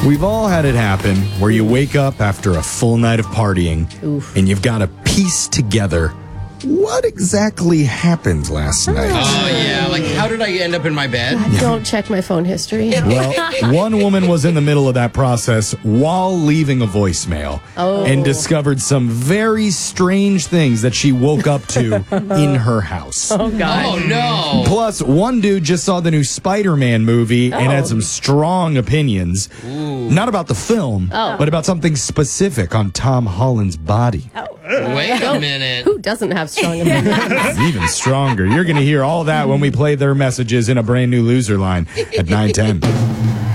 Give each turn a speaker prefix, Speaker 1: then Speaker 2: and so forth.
Speaker 1: We've all had it happen where you wake up after a full night of partying and you've got to piece together what exactly happened last night.
Speaker 2: Oh, yeah. Like, how did I end up in my bed?
Speaker 3: Don't check my phone history.
Speaker 1: Well, one woman was in the middle of that process while leaving a voicemail and discovered some very strange things that she woke up to in her house.
Speaker 3: Oh, God.
Speaker 2: Oh, no.
Speaker 1: Plus, one dude just saw the new Spider-Man movie and had some strong opinions. Not about the film, but about something specific on Tom Holland's body.
Speaker 2: Wait a minute.
Speaker 3: Who doesn't have strong opinions?
Speaker 1: Even stronger. You're going to hear all that when we play their messages in a brand new loser line at 9:10.